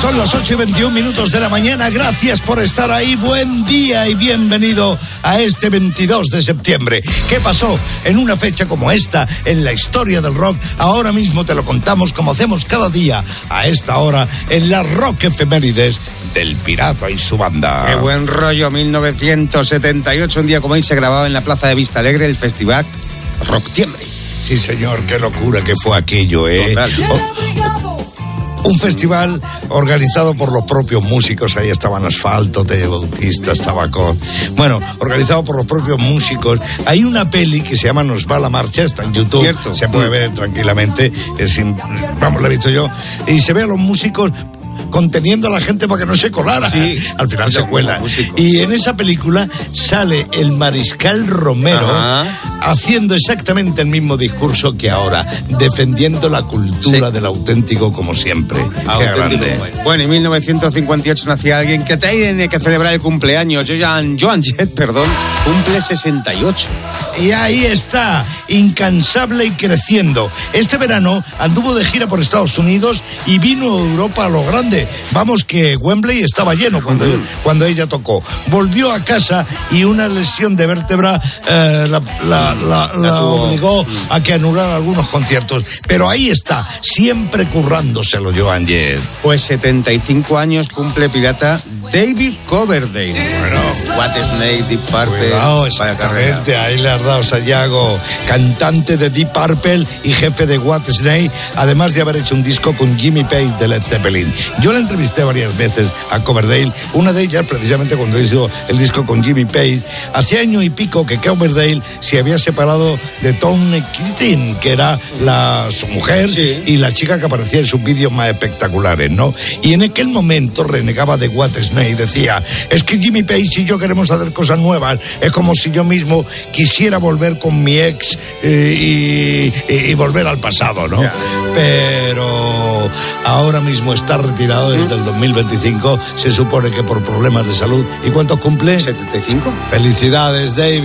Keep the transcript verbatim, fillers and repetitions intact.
Son las ocho y veintiún minutos de la mañana. Gracias por estar ahí. Buen día y bienvenido a este veintidós de septiembre. ¿Qué pasó en una fecha como esta en la historia del rock? Ahora mismo te lo contamos como hacemos cada día a esta hora en la Rock Efemérides del Pirata y su banda. Qué buen rollo. mil novecientos setenta y ocho, un día como hoy se grababa en la Plaza de Vista Alegre el festival Rocktiembre. Sí, señor, qué locura que fue aquello, ¿eh? Oh, un festival organizado por los propios músicos. Ahí estaban Asfalto, Teddy Bautista, estaba con... Bueno, organizado por los propios músicos. Hay una peli que se llama Nos va la marcha, está en YouTube. Cierto. Se puede ver tranquilamente. Es, vamos, la he visto yo. Y se ve a los músicos conteniendo a la gente para que no se colara. Sí, al final se cuela. Y en esa película sale el Mariscal Romero. Ajá. Haciendo exactamente el mismo discurso que ahora, defendiendo la cultura sí. del auténtico como siempre. Qué grande. Bueno, en mil novecientos cincuenta y ocho nacía alguien que tiene que celebrar el cumpleaños. Joan, Joan Jett, perdón, cumple sesenta y ocho. Y ahí está, incansable y creciendo. Este verano anduvo de gira por Estados Unidos y vino a Europa a lo grande. Vamos que Wembley estaba lleno cuando, uh-huh. cuando ella tocó. Volvió a casa y una lesión de vértebra eh, la, la, la, la, la obligó a que anulara algunos conciertos. Pero ahí está, siempre currándoselo Joan Jett. Pues setenta y cinco años cumple pirata David Coverdale. Bueno, What Snake, Deep Purple. Cuidado, exactamente, ahí le has dado Sayago, cantante de Deep Purple y jefe de What Snake, además de haber hecho un disco con Jimmy Page de Led Zeppelin. Yo la entrevisté varias veces a Coverdale, una de ellas precisamente cuando hizo el disco con Jimmy Page. Hace año y pico que Coverdale se había separado de Tony Keating, que era la, su mujer sí. y la chica que aparecía en sus vídeos más espectaculares, ¿no? Y en aquel momento renegaba de What Snake y decía, es que Jimmy Page y yo queremos hacer cosas nuevas, es como si yo mismo quisiera volver con mi ex eh, y, y, y volver al pasado, ¿no? Yeah. Pero ahora mismo está retirado desde el dos mil veinticinco, se supone que por problemas de salud. ¿Y cuántos cumple? setenta y cinco. Felicidades, David.